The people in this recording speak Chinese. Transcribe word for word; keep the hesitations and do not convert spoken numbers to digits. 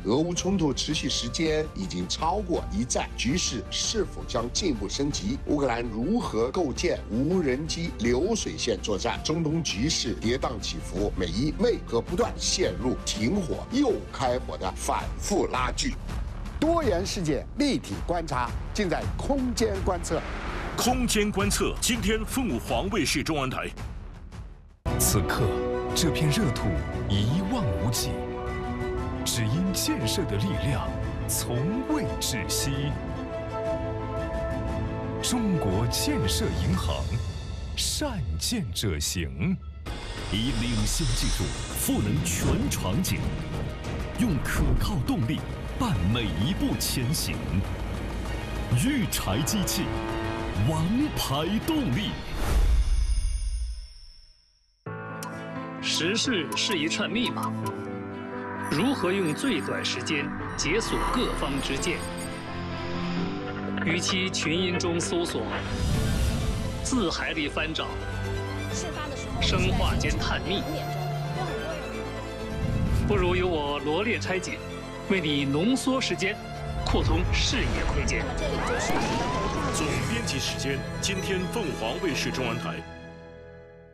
俄乌冲突持续时间已经超过一战，局势是否将进一步升级？乌克兰如何构建无人机流水线作战？中东局势跌宕起伏，美伊为何不断陷入停火又开火的反复拉锯？多元世界立体观察，尽在空间观测。 空间观测，今天凤凰卫视中文台。 此刻，这片热土一望无际，只因建设的力量从未止息。中国建设银行，善建者行， 以领先技术赋能全场景，用可靠动力伴每一步前行。育柴机器，王牌动力。 时事是一串密码，如何用最短时间解锁各方之见？与其群音中搜索，字海里翻找，生化间探秘，不如由我罗列拆解，为你浓缩时间，扩通视野空间。 总编辑时间，今天凤凰卫视中文台。